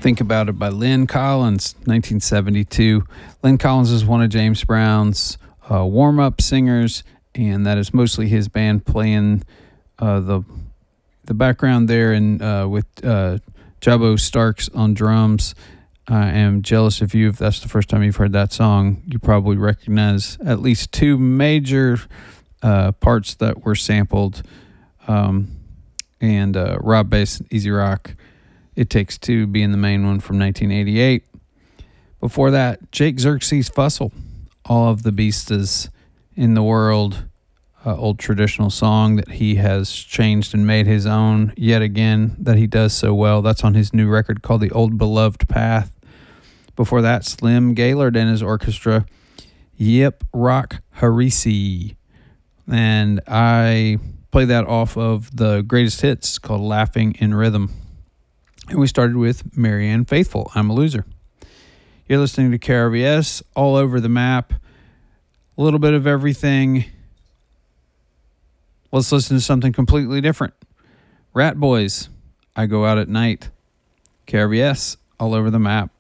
Think About It by Lynn Collins, 1972. Lynn Collins is one of James Brown's warm-up singers, and that is mostly his band playing the background there, and with Jabo Starks on drums. I am jealous of you if that's the first time you've heard that song. You probably recognize at least two major parts that were sampled, and Rob Bass and Easy Rock, It Takes Two being the main one from 1988. Before that, Jake Xerxes Fussell, All of the Beastas in the World, old traditional song that he has changed and made his own yet again, that he does so well. That's on his new record called The Old Beloved Path. Before that, Slim Gaillard and his orchestra, Yip Rock Harisi. And I play that off of the greatest hits called Laughing in Rhythm. And we started with Marianne Faithfull, I'm a Loser. You're listening to KRVS, all over the map, a little bit of everything. Let's listen to something completely different. Rat Boys, I Go Out at Night. KRVS, all over the map.